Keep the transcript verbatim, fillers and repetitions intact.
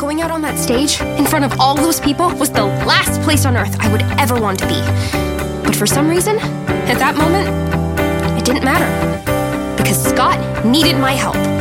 going out on that stage in front of all those people was the last place on earth I would ever want to be. But for some reason, at that moment, it didn't matter. Because Scott needed my help.